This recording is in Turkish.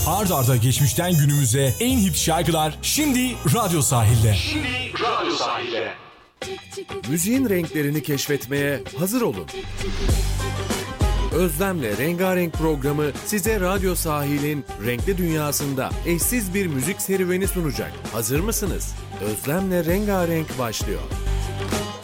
Ard arda geçmişten günümüze en hit şarkılar şimdi Radyo Sahil'de. Müziğin renklerini keşfetmeye hazır olun. Özlem'le Rengarenk programı size Radyo Sahil'in renkli dünyasında eşsiz bir müzik serüveni sunacak. Hazır mısınız? Özlem'le Rengarenk başlıyor.